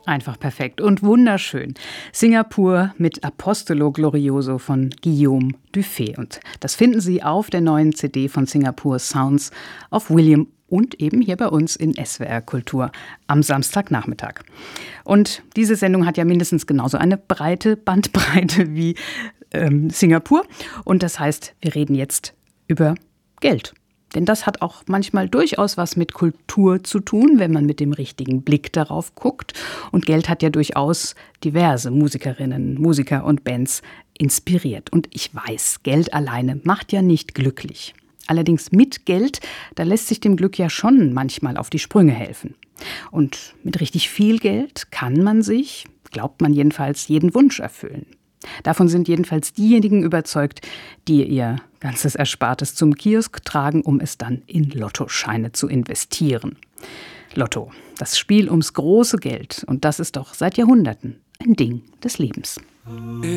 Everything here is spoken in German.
Einfach perfekt und wunderschön. Singapur mit Apostolo Glorioso von Guillaume Dufay. Und das finden Sie auf der neuen CD von Singapur Sounds auf William und eben hier bei uns in SWR Kultur am Samstagnachmittag. Und diese Sendung hat ja mindestens genauso eine breite Bandbreite wie Singapur. Und das heißt, wir reden jetzt über Geld. Denn das hat auch manchmal durchaus was mit Kultur zu tun, wenn man mit dem richtigen Blick darauf guckt. Und Geld hat ja durchaus diverse Musikerinnen, Musiker und Bands inspiriert. Und ich weiß, Geld alleine macht ja nicht glücklich. Allerdings mit Geld, da lässt sich dem Glück ja schon manchmal auf die Sprünge helfen. Und mit richtig viel Geld kann man sich, glaubt man jedenfalls, jeden Wunsch erfüllen. Davon sind jedenfalls diejenigen überzeugt, die ihr ganzes Erspartes zum Kiosk tragen, um es dann in Lottoscheine zu investieren. Lotto, das Spiel ums große Geld. Und das ist doch seit Jahrhunderten ein Ding des Lebens.